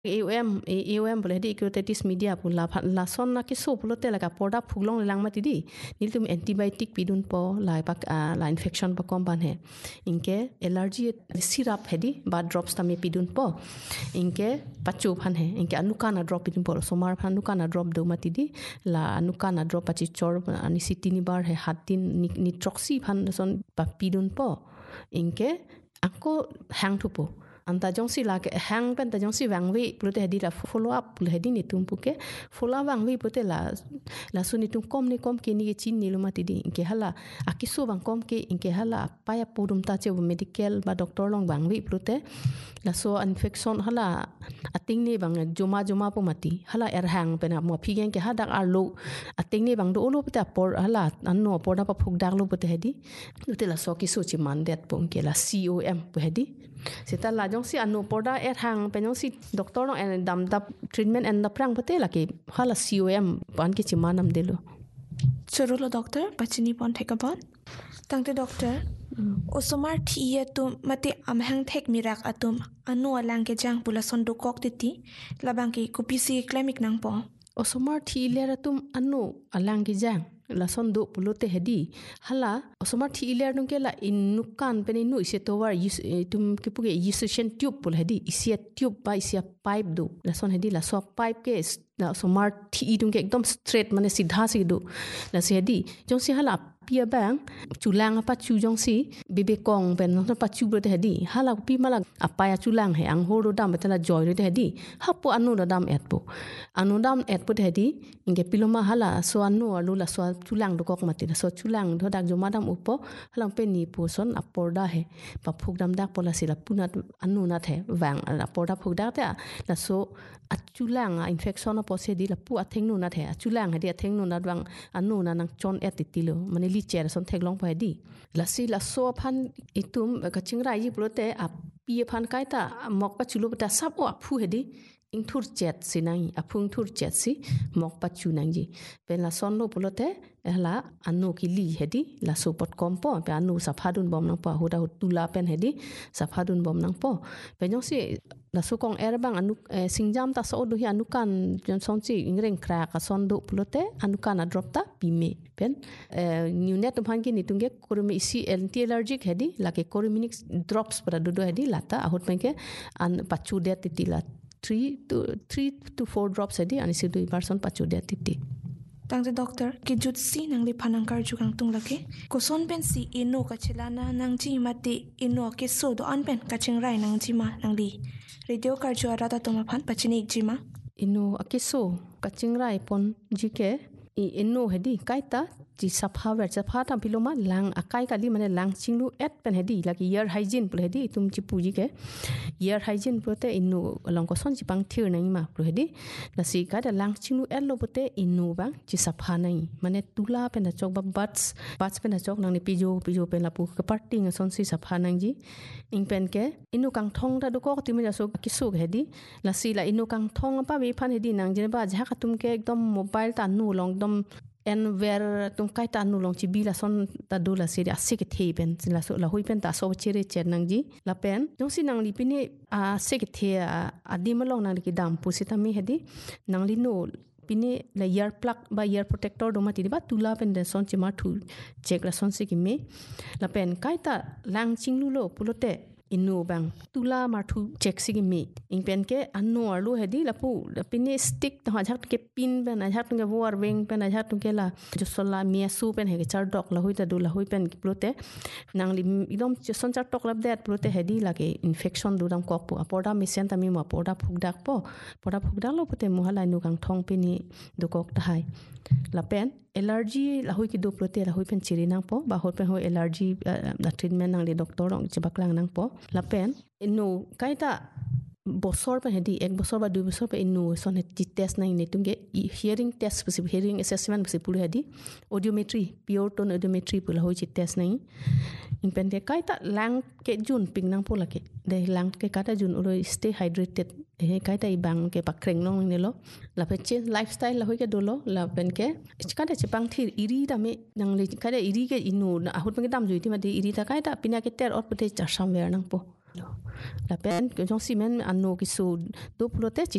AUM boleh di ectotis media pula la son na kiso pulo te la ka porda phuglong lang mati di nil tum antibiotic pidun po la pak la infection pa komban he inke allergy syrup hedi ba drops tami pidun po inke pachu phan he inke anuka na drop pidun po somar phan anuka na drop do mati di la anuka na drop pachi chor ani sitini bar he hatin nitroxy phan son pa pidun po inke angko hang thupo anta jongsi la ke hang pen ta jongsi wangwi pute hedi la follow up pule hedi ni tum puke follow wangwi pute la suni tum kom ni kom ke ni ke chin ni luma ti di inke hala akiso wang kom ke inke hala paya pudum ta che medical ba doctor long wangwi pute la so infection hala ating ni bang joma pu mati hala hang pen mo phigen ke hadak arlo ating ni bang do lo pute por hala anno por da pa phuk dak lo pute hedi pute la so kiso chi mandet pu ke la COM pu hedi sita la jong si anu porda hang penyong si doktor no en dam dap treatment en naprang pate laki hala COM ban ki chimanam delo Churulo doctor pachini pon thekapon tangte doctor osomar thiye tu mate amhang thek mirak atum anu alang ke jang pula sondu kok titi labang ki kupisi klemik nang po osomar thi lera tum anu alang ki jang la sondo pulote hedi hala osomar thi iler nung ke la inukan pen inu ise towar tum ke puge isolation tube pul hedi isia tube ba isia pipe do la son hedi la so pipe ke la osomar thi tung ke ekdom straight mane sidha si do la se hedi jong si hala pia bang chulang apa chu jong si bebe kong pen no pa chu bro hedi hala pi mala apa ya chulang he ang horo dam betala joy ro hedi hapo anu dam etpo anu dam etpo hedi inge piloma hala so anu alu la so chulang do kok mati so chulang do dak joma dam upo halang pe ni pu son aporda he pa phuk dam dak pola sila punat anu na the wang aporda phuk dak ta la so achulang infection po se di la pu atheng nu na the achulang hedi atheng nu na wang anu na nang chon etitilo mane li cher son theklong pa di la si la so phan itum ka chingrai yi prote a pi phan kai ta mok pa chulo ta sap o phu hedi ing thur chet sinang aphung thur chet si mok pa chu nang ji pen la son lo pulote ela anu ki li hedi la so pot kompo pe anu saphadun bom nang pa hoda tula pen hedi saphadun bom nang po pe nyong si la so kong erbang anu singjam ta so do hi anu kan son si ingreng kra ka son do pulote anu kan a drop ta pime pen new net phan ki nitunge kormi isi anti allergic hedi la ke korminix drops para do hedi lata ahot pen ke an pachu de titila 3 to 4 drops a day and is to person pachu de titi tangte doctor ki jut si nang li phanang kar ju kang tung lake ko son pen si ino ka chelana nang chi mate ino ke so do an pen ka ching rai nang chi ma nang li radio kar ju ara ta to ma phan pachini ji ma ino akiso ka ching rai pon ji ke ino hedi kaita ji sapha wer sapha tam piloma lang akai kali mane lang chinglu et pen hedi laki year hygiene pul hedi tum chi puji ke year hygiene prote inu long ko son chi pang thir nai ma pul hedi la si ka da lang chinglu et lo pote inu bang chi sapha nai mane tula pen da chok ba bats pen da chok nang ni pijo pen la pu ka parting son si sapha nang ji ing pen ke inu kang thong da do ko ti ma so ki su hedi la si la inu kang thong pa be phan hedi nang je ba ja ka tum ke ekdom mobile ta nu long dom en ver tum kai ta nu long chi bila son ta do la se a sik the pen la so la hui pen ta so chere cher nang ji la pen jong si nang li pini a sik the a di ma long nang ki dam pu si ta mi hedi nang li no pini la ear plug ba ear protector do ma ti ba tula pen de son chi ma thu check la son se ki me la pen kai ta lang ching lu lo pulote inu bang tula marthu check sigi me ing pen ke anno arlu hedi lapu pini stick ta hak ke pin ben hak ke war wing pen hak ke la jo sola mia su pen he char dok la hoita du la hoi pen plote nang li idom son char tok lab that plote hedi la ke infection du dam kok pu apoda mi sen ta mi ma poda phuk dak po poda phuk dak lo pote mu hala nu kang thong pini du kok ta hai la pen allergy la hoi ki do plote la hoi pen chiri nang po ba hoi pen hoi allergy la treatment nang li doctor ong chibaklang nang po la pen inu kaita bosor pa hedi ek bosor ba du bosor pa inu son he test nang ni tunge hearing test possible hearing assessment possible hedi audiometry pure tone audiometry pula hoi chi test nang in pen de kaita lang ke jun ping nang po la ke de lang ke kata jun oro stay hydrated he kaita ibang ke pakreng nong ni lo la pe change lifestyle la hoi ke dolo la pen ke kada chepang thir iri da me nang le kada iri ke inu na ahut pen dam juiti ma de iri ta kaita pina ke ter ot pute char samwer nang po la pen ke jong simen anno ki su do plote chi